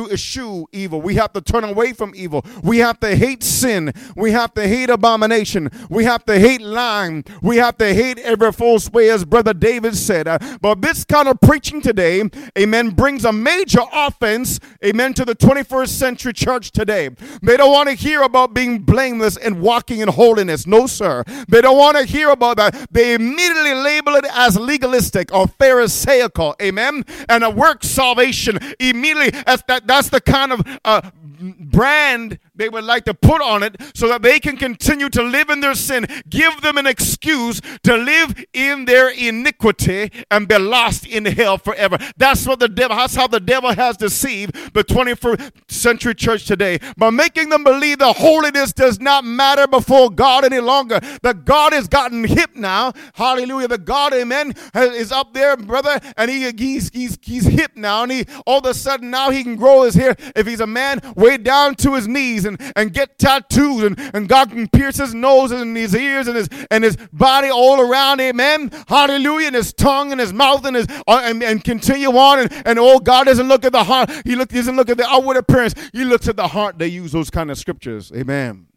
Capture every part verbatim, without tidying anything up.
to eschew evil. We have to turn away from evil. We have to hate sin. We have to hate abomination. We have to hate lying. We have to hate every false way, as Brother David said. Uh, but this kind of preaching today, amen, brings a major offense, amen, to the twenty-first century church today. They don't want to hear about being blameless and walking in holiness. No, sir. They don't want to hear about that. They immediately label it as legalistic or pharisaical, amen, and a work salvation. Immediately, as that, that's the kind of uh, brand they would like to put on it so that they can continue to live in their sin, give them an excuse to live in their iniquity and be lost in hell forever. That's what the devil, that's how the devil has deceived the twenty-first century church today, by making them believe that holiness does not matter before God any longer. That God has gotten hip now. Hallelujah. The God, amen, is up there, brother, and he, he's, he's, he's hip now, and he all of a sudden now he can grow his hair, if he's a man, way down to his knees, and, and get tattoos, and, and God can pierce his nose and his ears and his and his body all around, amen, hallelujah, and his tongue and his mouth and his uh, and, and continue on, and, and oh, God doesn't look at the heart, he look, doesn't look at the outward appearance, he looks at the heart. They use those kind of scriptures, amen.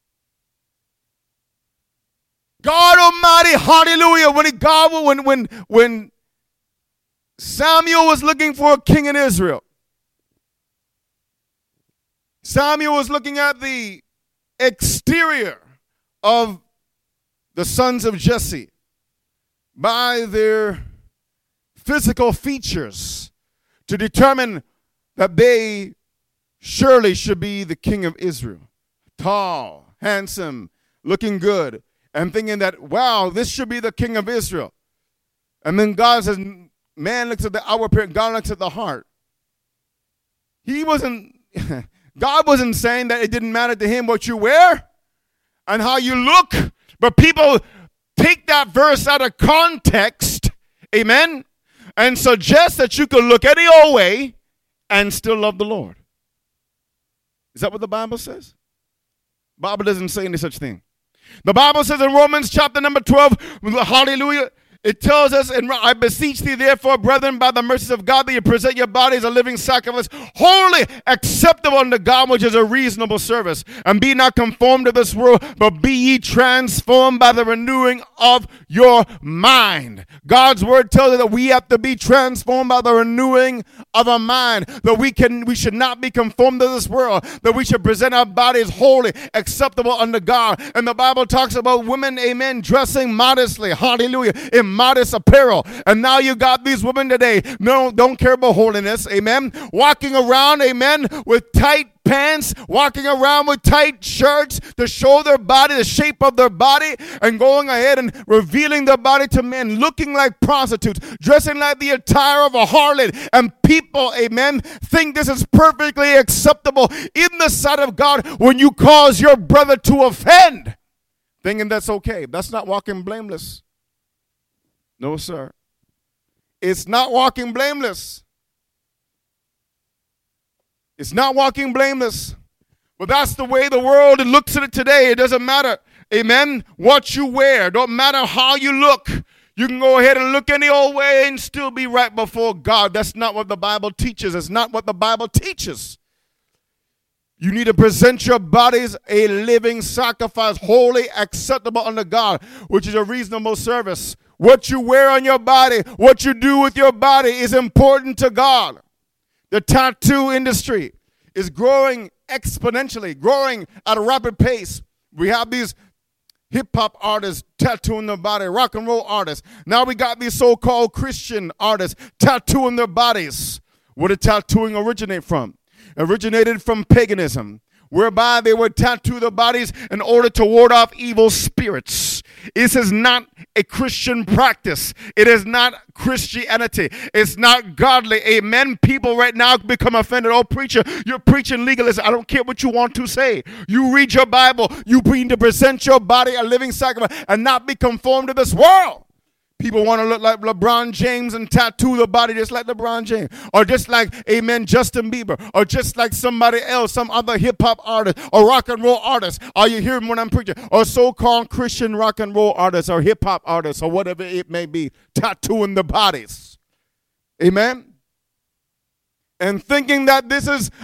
God Almighty, hallelujah, when he, God, when when when Samuel was looking for a king in Israel, Samuel was looking at the exterior of the sons of Jesse by their physical features to determine that they surely should be the king of Israel. Tall, handsome, looking good, and thinking that, wow, this should be the king of Israel. And then God says, man looks at the outward appearance, God looks at the heart. He wasn't... God wasn't saying that it didn't matter to him what you wear and how you look, but people take that verse out of context, amen, and suggest that you could look any old way and still love the Lord. Is that what the Bible says? The Bible doesn't say any such thing. The Bible says in Romans chapter number twelve, hallelujah, it tells us, and I beseech thee, therefore, brethren, by the mercies of God, that you present your body as a living sacrifice, holy, acceptable unto God, which is a reasonable service. And be not conformed to this world, but be ye transformed by the renewing of your mind. God's word tells us that we have to be transformed by the renewing of our mind. That we can, we should not be conformed to this world. That we should present our bodies holy, acceptable unto God. And the Bible talks about women, amen, dressing modestly, hallelujah, in modest apparel. And now you got these women today, no, don't care about holiness, amen, walking around, amen, with tight pants, walking around with tight shirts to show their body, the shape of their body, and going ahead and revealing their body to men, looking like prostitutes, dressing like the attire of a harlot. And people, amen, think this is perfectly acceptable in the sight of God when you cause your brother to offend, thinking that's okay. That's not walking blameless. No, sir. It's not walking blameless. It's not walking blameless. But that's the way the world looks at it today. It doesn't matter, amen, what you wear. Don't matter how you look. You can go ahead and look any old way and still be right before God. That's not what the Bible teaches. It's not what the Bible teaches. You need to present your bodies a living sacrifice, holy, acceptable unto God, which is a reasonable service. What you wear on your body, what you do with your body is important to God. The tattoo industry is growing exponentially, growing at a rapid pace. We have these hip-hop artists tattooing their body, rock and roll artists. Now we got these so-called Christian artists tattooing their bodies. Where did tattooing originate from? Originated from paganism, whereby they would tattoo their bodies in order to ward off evil spirits. This is not a Christian practice. It is not Christianity. It's not godly. Amen. People right now become offended. Oh, preacher, you're preaching legalism. I don't care what you want to say. You read your Bible. You need to present your body a living sacrifice and not be conformed to this world. People want to look like LeBron James and tattoo the body just like LeBron James. Or just like, amen, Justin Bieber. Or just like somebody else, some other hip-hop artist or rock and roll artist. Are you hearing what I'm preaching? Or so-called Christian rock and roll artists or hip-hop artists or whatever it may be, tattooing the bodies. Amen? And thinking that this is